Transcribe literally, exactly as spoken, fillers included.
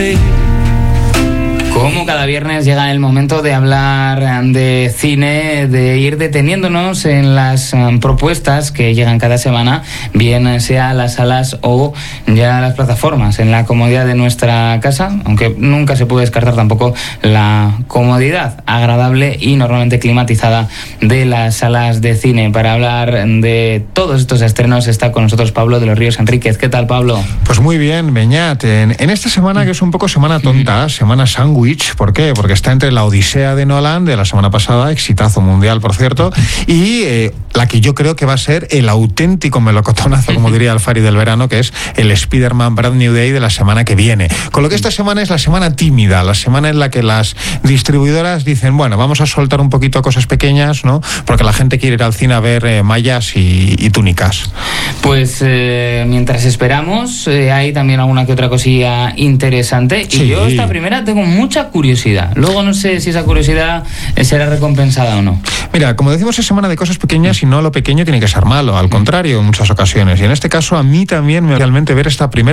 Como cada viernes llega el momento de hablar de cine, de ir deteniéndonos en las um, propuestas que llegan cada semana, bien sea a las salas o ya a las plataformas, en la comodidad de nuestra casa, aunque nunca se puede descartar tampoco la comodidad agradable y normalmente climatizada de las salas de cine. Para hablar de todos estos estrenos está con nosotros Pablo de los Ríos Enríquez. ¿Qué tal, Pablo? Pues muy bien, Beñat. En, en esta semana, que es un poco semana tonta, semana sándwich. ¿Por qué? Porque está entre la Odisea de Nolan de la semana pasada, exitazo mundial, por cierto, y eh, la que yo creo que va a ser el auténtico melocotonazo, como diría Alfari del verano, que es el Spider-Man Brand New Day de la semana que viene. Con lo que esta semana es la semana tímida, la semana en la que las distribuidoras dicen, bueno, vamos a soltar un poquito cosas pequeñas, ¿no? Porque la gente quiere ir al cine a ver eh, mallas y, y túnicas. Pues eh, mientras esperamos, eh, hay también alguna que otra cosilla interesante. Y sí. Yo esta primera tengo mucha curiosidad. Luego no sé si esa curiosidad será recompensada o no. Mira, como decimos, es semana de cosas pequeñas y no lo pequeño tiene que ser malo, al contrario, en muchas ocasiones. Y en este caso, a mí también me realmente ver esta primera